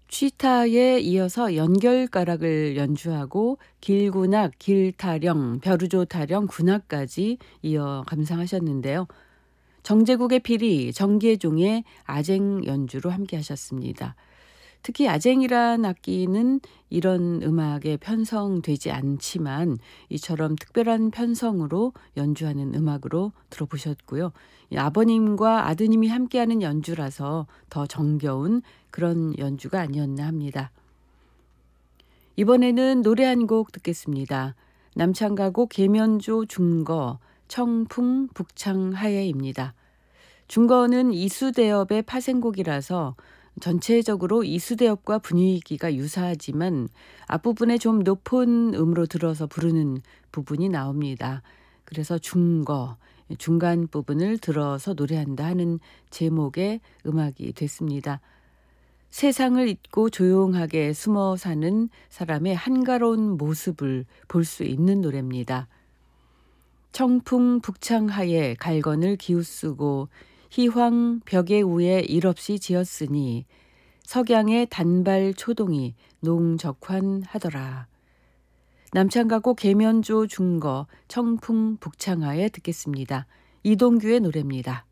취타에 이어서 연결가락을 연주하고 길군악, 길타령, 벼루조 타령, 군악까지 이어 감상하셨는데요. 정제국의 피리, 정계종의 아쟁 연주로 함께 하셨습니다. 특히 아쟁이란 악기는 이런 음악에 편성되지 않지만 이처럼 특별한 편성으로 연주하는 음악으로 들어보셨고요. 이 아버님과 아드님이 함께하는 연주라서 더 정겨운 그런 연주가 아니었나 합니다. 이번에는 노래 한 곡 듣겠습니다. 남창가곡 계면조 중거 청풍 북창하예입니다. 중거는 이수대업의 파생곡이라서 전체적으로 이수대업과 분위기가 유사하지만 앞부분에 좀 높은 음으로 들어서 부르는 부분이 나옵니다. 그래서 중거, 중간 부분을 들어서 노래한다 하는 제목의 음악이 됐습니다. 세상을 잊고 조용하게 숨어 사는 사람의 한가로운 모습을 볼 수 있는 노래입니다. 청풍 북창하에 갈건을 기우쓰고 희황 벽의 위에 일없이 지었으니 석양의 단발 초동이 농적환하더라. 남창가곡 계면조 중거 청풍 북창하에 듣겠습니다. 이동규의 노래입니다.